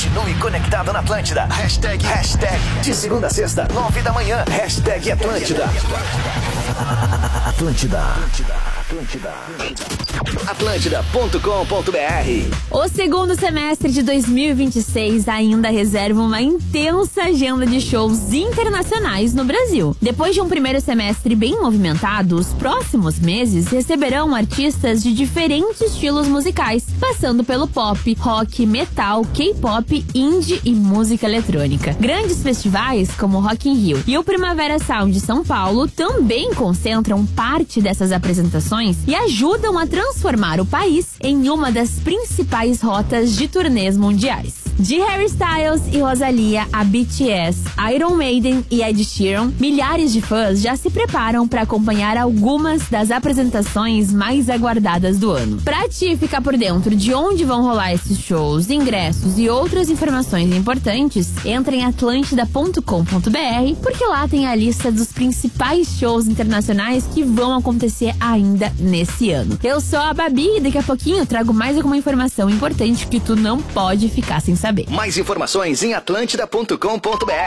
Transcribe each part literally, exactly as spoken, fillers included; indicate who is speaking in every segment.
Speaker 1: Continue conectado na Atlântida. Hashtag, hashtag de segunda a sexta, nove da manhã. Hashtag Atlântida. Atlântida. Atlântida. Atlântida ponto com ponto br.
Speaker 2: O segundo semestre de dois mil e vinte e seis ainda reserva uma intensa agenda de shows internacionais no Brasil. Depois de um primeiro semestre bem movimentado, os próximos meses receberão artistas de diferentes estilos musicais, passando pelo pop, rock, metal, K-pop, indie e música eletrônica. Grandes festivais como Rock in Rio e o Primavera Sound de São Paulo também concentram parte dessas apresentações e ajudam a transformar o país em uma das principais rotas de turnês mundiais. De Harry Styles e Rosalía a B T S, Iron Maiden e Ed Sheeran, milhares de fãs já se preparam para acompanhar algumas das apresentações mais aguardadas do ano. Pra ti ficar por dentro de onde vão rolar esses shows, ingressos e outras informações importantes, entra em atlântida ponto com ponto br, porque lá tem a lista dos principais shows internacionais que vão acontecer ainda nesse ano. Eu sou a Babi e daqui a pouquinho eu trago mais alguma informação importante que tu não pode ficar sem saber.
Speaker 1: Mais informações em atlântida ponto com ponto br.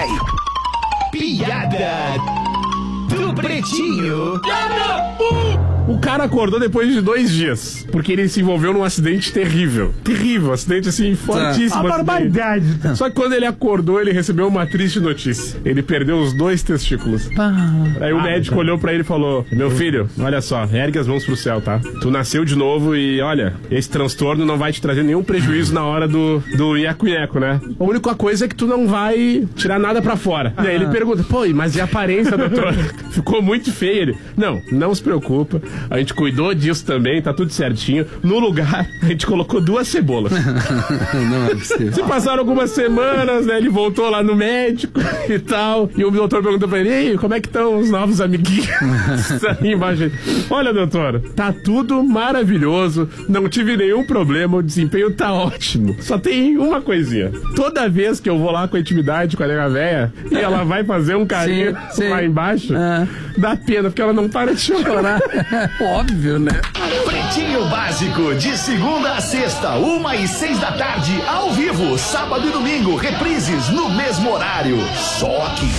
Speaker 1: Piada do Pretinho.
Speaker 3: O cara acordou depois de dois dias, porque ele se envolveu num acidente terrível. Terrível, acidente assim, fortíssimo.
Speaker 4: Uma barbaridade.
Speaker 3: Só que quando ele acordou, ele recebeu uma triste notícia. Ele perdeu os dois testículos. Aí o médico olhou pra ele e falou: meu filho, olha só, ergue as mãos pro céu, tá? Tu nasceu de novo e, olha, esse transtorno não vai te trazer nenhum prejuízo na hora do, do iaco-iaco, né? A única coisa é que tu não vai tirar nada pra fora. E aí ele pergunta: pô, mas e a aparência, doutor? Ficou muito feio. Ele: não, não se preocupa. A gente cuidou disso também, tá tudo certinho. No lugar, a gente colocou duas cebolas.
Speaker 4: Não é possível.
Speaker 3: Se passaram algumas semanas, né? Ele voltou lá no médico e tal. E o doutor perguntou pra ele: ei, como é que estão os novos amiguinhos? Aí embaixo. Olha, doutor, tá tudo maravilhoso. Não tive nenhum problema, o desempenho tá ótimo. Só tem uma coisinha. Toda vez que eu vou lá com a intimidade com a nega véia e ela vai fazer um carinho sim, sim. lá embaixo, ah. dá pena, porque ela não para de chorar.
Speaker 4: Óbvio, né?
Speaker 1: Pretinho Básico, de segunda a sexta, uma e seis da tarde, ao vivo, sábado e domingo, reprises no mesmo horário. Só aqui.